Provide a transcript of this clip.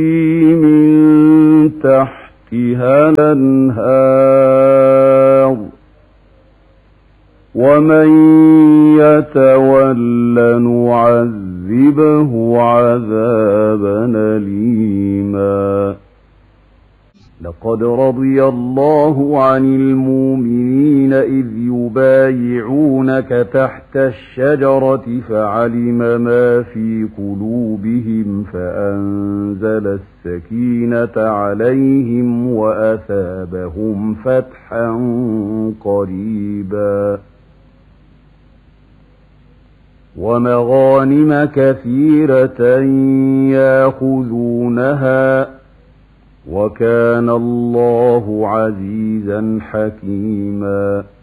من تحتها الأنهار ومن يتول نعذبه عذابا أليما لقد رضي الله عن المؤمنين إذ يبايعونك تحت الشجرة فعلم ما في قلوبهم فأنزل السكينة عليهم وأثابهم فتحا قريبا ومغانم كثيرة يأخذونها وكان الله عزيزا حكيما